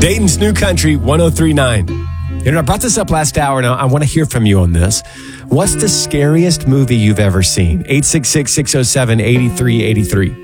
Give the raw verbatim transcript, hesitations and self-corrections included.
Dayton's New Country one oh three point nine. You know, I brought this up last hour, and I want to hear from you on this. What's the scariest movie you've ever seen? eight six six, six oh seven, eight three eight three.